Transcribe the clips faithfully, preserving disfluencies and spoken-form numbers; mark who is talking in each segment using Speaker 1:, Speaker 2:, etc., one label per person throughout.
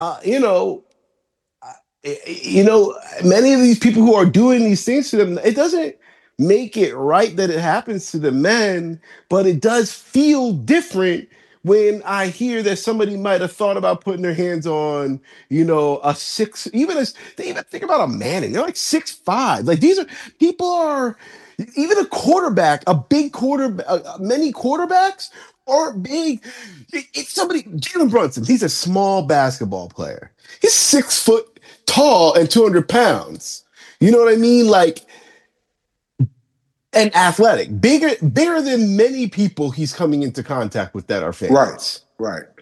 Speaker 1: uh, you know, you know, many of these people who are doing these things to them, it doesn't make it right that it happens to the men, but it does feel different when I hear that somebody might have thought about putting their hands on, you know, a six, even as they even think about a Manning, they're like six five. Like these are people are even a quarterback, a big quarter, uh, many quarterbacks are big. It's somebody, Jalen Brunson, he's a small basketball player. He's six foot tall and two hundred pounds. You know what I mean? Like, and athletic, bigger, bigger than many people he's coming into contact with that are fans.
Speaker 2: Right, right.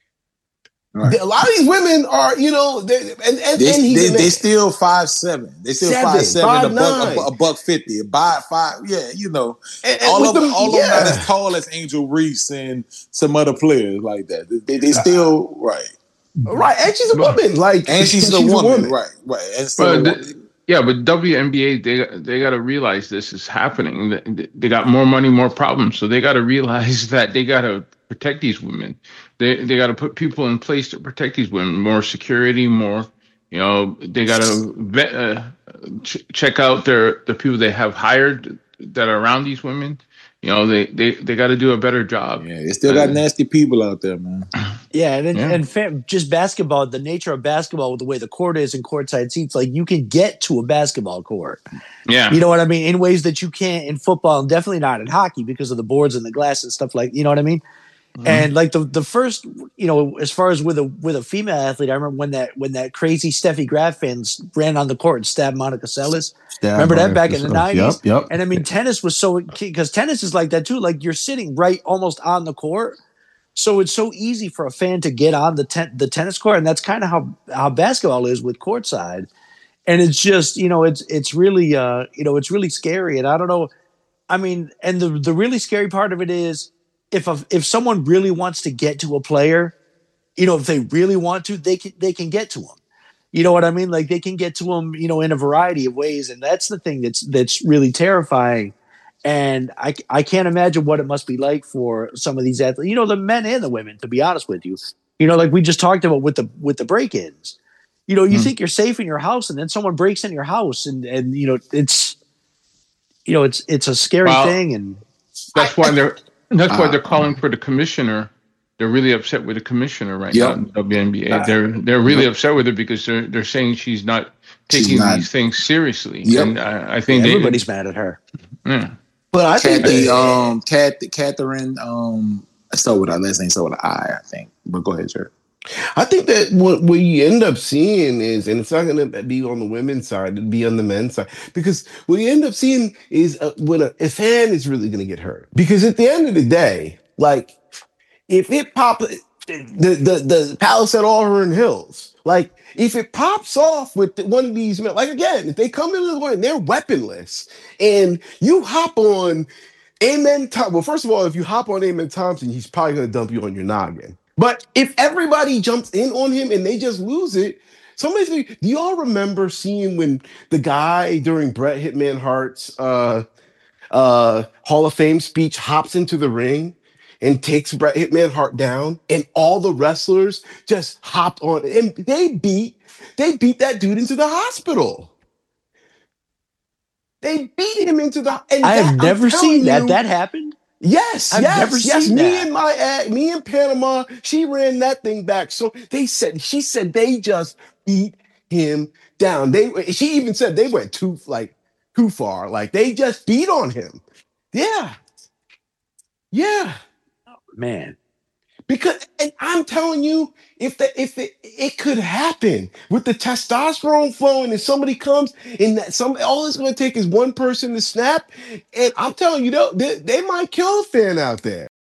Speaker 2: Right.
Speaker 1: A lot of these women are, you know, and and,
Speaker 2: they,
Speaker 1: and he's
Speaker 2: they, they still five seven. They still seven, five seven, five, a, buck, a, a buck fifty, a buy five. Yeah, you know, and, and all of them, all yeah. of them not as tall as Angel Reese and some other players like that. They, they still right,
Speaker 1: right. And she's a woman, like,
Speaker 2: and she's, she's a, woman. a woman, right, right. And still
Speaker 3: but the, yeah, but W N B A, they they got to realize this is happening. They got more money, more problems, so they got to realize that they got to protect these women. They they got to put people in place to protect these women, more security, more, you know, they got to uh, ch- check out their the people they have hired that are around these women. You know, they they, they got to do a better job.
Speaker 2: Yeah, they still got uh, nasty people out there, man.
Speaker 4: Yeah, and yeah. and fam- just basketball, the nature of basketball, with the way the court is and courtside seats, like you can get to a basketball court.
Speaker 3: Yeah,
Speaker 4: you know what I mean, in ways that you can't in football, and definitely not in hockey because of the boards and the glass and stuff like. You know what I mean? Mm-hmm. And like the the first, you know, as far as with a with a female athlete, I remember when that when that crazy Steffi Graf fans ran on the court and stabbed Monica Seles.
Speaker 1: Stab
Speaker 4: remember
Speaker 1: Monica
Speaker 4: that back in the nineties?
Speaker 1: Yep, yep.
Speaker 4: And I mean, tennis was so because tennis is like that too. Like you're sitting right almost on the court, so it's so easy for a fan to get on the ten, the tennis court, and that's kind of how how basketball is with courtside. And it's just, you know, it's it's really uh you know it's really scary, and I don't know. I mean, and the the really scary part of it is. If a, if someone really wants to get to a player, you know, if they really want to, they can they can get to them. You know what I mean? Like they can get to them, you know, in a variety of ways, and that's the thing that's that's really terrifying. And I I can't imagine what it must be like for some of these athletes, you know, the men and the women. To be honest with you, you know, like we just talked about with the with the break-ins. You know, you mm. think you're safe in your house, and then someone breaks in your house, and and you know, it's you know, it's it's a scary
Speaker 3: well,
Speaker 4: thing, and
Speaker 3: that's I, why they're. That's why they're calling for the commissioner. They're really upset with the commissioner right yep. now in the W N B A. Uh, they're they're really yep. upset with her because they're they're saying she's not taking she's not, these things seriously. Yep. And I, I think
Speaker 4: yeah,
Speaker 3: they,
Speaker 4: everybody's mad at her.
Speaker 3: Yeah.
Speaker 2: But I think Kathy, the um, Kat, Catherine, um, so with her last name, so with an I, I think. But go ahead, sir.
Speaker 1: I think that what we end up seeing is, and it's not going to be on the women's side, it'll be on the men's side, because what you end up seeing is uh, when a, a fan is really going to get hurt. Because at the end of the day, like if it pop, the the the Palace at Auburn Hills, like if it pops off with one of these men, like again, if they come into the way and they're weaponless, and you hop on Amen Thompson. Well, first of all, if you hop on Amen Thompson, he's probably going to dump you on your noggin. But if everybody jumps in on him and they just lose it, somebody, do y'all remember seeing when the guy during Bret Hitman Hart's uh, uh, Hall of Fame speech hops into the ring and takes Bret Hitman Hart down, and all the wrestlers just hopped on, and they beat they beat that dude into the hospital. They beat him into the. And
Speaker 4: I have
Speaker 1: that,
Speaker 4: never seen that.
Speaker 1: You,
Speaker 4: that happened.
Speaker 1: Yes,
Speaker 4: I've
Speaker 1: yes,
Speaker 4: never
Speaker 1: yes.
Speaker 4: Seen
Speaker 1: me
Speaker 4: that.
Speaker 1: and my uh, me in Panama, she ran that thing back. So they said, she said they just beat him down. They she even said they went too like too far. Like they just beat on him. Yeah, yeah,
Speaker 4: oh, man.
Speaker 1: Because and I'm telling you, if the if it it could happen with the testosterone flowing, and somebody comes and that some all it's going to take is one person to snap, and I'm telling you, they, they might kill a fan out there.